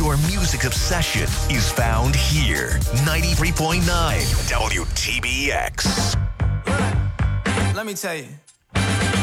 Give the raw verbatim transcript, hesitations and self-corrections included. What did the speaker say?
Your music obsession is found here. ninety-three point nine W T B X. Let me tell you.